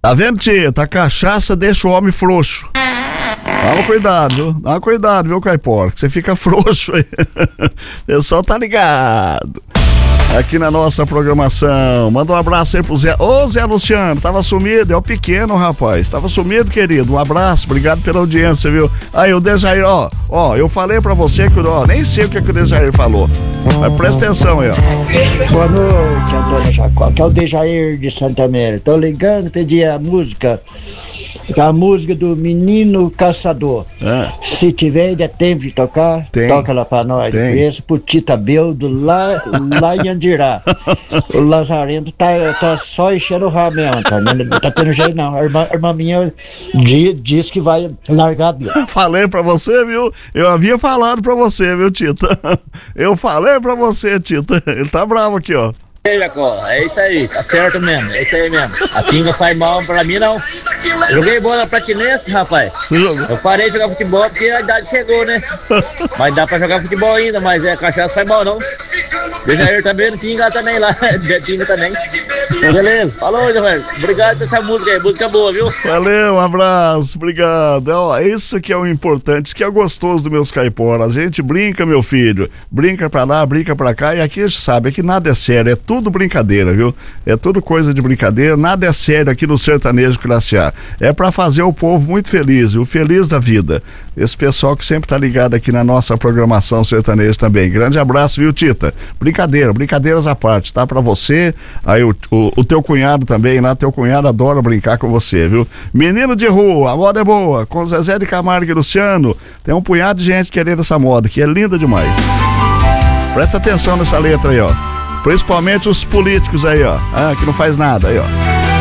Tá vendo, Tita? A cachaça deixa o homem frouxo. Dá uma cuidado, viu, Caipora? Que você fica frouxo aí. O pessoal tá ligado aqui na nossa programação. Manda um abraço aí pro Zé. Ô, Zé Luciano, tava sumido, é o pequeno, rapaz. Tava sumido, querido. Um abraço, obrigado pela audiência, viu? Aí, o Dejair, ó, eu falei pra você que, nem sei o que o Dejair falou. Mas presta atenção aí, ó. Boa noite, Antônio Jacó, que é o Dejair de Santa Mera. Tô ligando, pedi a música do Menino Caçador. Se tiver ainda tempo de tocar, toca lá pra nós. Esse pro Tita Beldo lá em Andirá. O Lazarento tá só enchendo o rabo mesmo, não tá tendo jeito não. A irmã minha diz que vai largar dele. Falei pra você, viu? Eu havia falado pra você, viu, Tita? Eu falei pra você, Tita. Ele tá bravo aqui, ó. Jacó, é isso aí, tá certo mesmo, é isso aí mesmo. A pinga sai mal pra mim não. Joguei bola na Platinense, rapaz. Eu parei de jogar futebol porque a idade chegou, né? Mas dá pra jogar futebol ainda, mas cachaça sai mal não. Dejair também, não pinga também lá, pinga também. Beleza, falou, velho. Obrigado por essa música aí, música boa, viu? Valeu, um abraço, obrigado. Isso que é o importante, isso que é gostoso dos meus caiporas. A gente brinca, meu filho, brinca pra lá, brinca pra cá, e aqui a gente sabe que nada é sério, é tudo brincadeira, viu? É tudo coisa de brincadeira, nada é sério aqui no Sertanejo Classe A. É pra fazer o povo muito feliz, o feliz da vida. Esse pessoal que sempre tá ligado aqui na nossa programação sertaneja também. Grande abraço, viu, Tita? Brincadeiras à parte, tá? Pra você, aí o teu cunhado também, lá, teu cunhado adora brincar com você, viu? Menino de rua, a moda é boa, com Zezé de Camargo e Luciano, tem um punhado de gente querendo essa moda, que é linda demais. Presta atenção nessa letra aí, ó. Principalmente os políticos aí, ó, que não faz nada aí, ó.